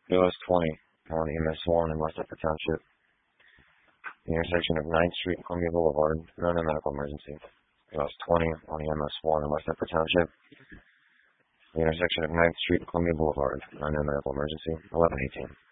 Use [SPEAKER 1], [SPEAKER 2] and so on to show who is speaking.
[SPEAKER 1] US 20 on EMS 1 in West Upper Township. The intersection of 9th Street and Columbia Boulevard, no medical emergency. US 20 on EMS 1 in West Upper Township. The intersection of 9th Street and Columbia Boulevard, no medical emergency. 1118.